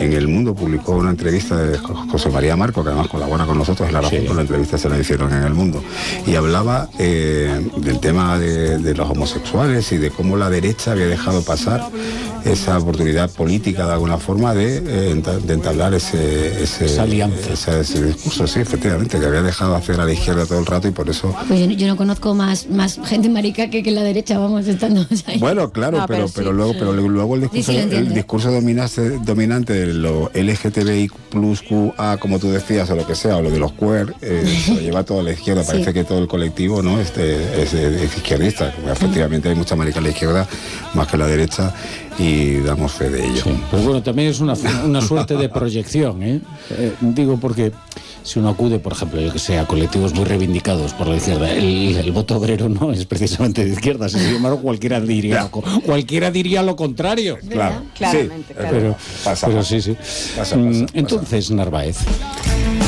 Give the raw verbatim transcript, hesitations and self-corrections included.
en El Mundo publicó una entrevista de José María Marco, que además colabora con nosotros, y la razón Sí. por la entrevista se la hicieron en El Mundo, y hablaba eh, del tema de, de los homosexuales y de cómo la derecha había dejado pasar esa oportunidad política de alguna forma de, eh, enta- de entablar ese, ese, Esa alianza. ese, ese discurso, sí, efectivamente, que había dejado hacer a la izquierda todo el rato y por eso... Pues yo, yo no conozco más, más gente marica que, que la derecha, vamos, estando ahí. Bueno, claro, No, pero, pero pero sí, luego, sí. pero luego el discurso, Sí, sí, lo el entiendo. discurso dominante, dominante de lo L G T B I plus Q A, como tú decías, o lo que sea, o lo de los queer, eh, se lo lleva toda la izquierda. Sí. Parece que todo el colectivo, ¿no? Este es, es izquierdista. Efectivamente hay mucha marica en la izquierda, más que en la derecha, y damos fe de ello. Sí, pues bueno, también es una, una suerte de proyección, ¿eh? Eh, digo porque si uno acude, por ejemplo, yo que sé, a colectivos muy reivindicados por la izquierda, el, el voto obrero no es precisamente de izquierda, sin embargo cualquiera diría, lo, co- cualquiera diría lo contrario. Claro, Claramente, sí, claro. Pero, Pasa, pero pasa. sí, sí. Pasa, pasa, Mm, pasa. Entonces, Narváez,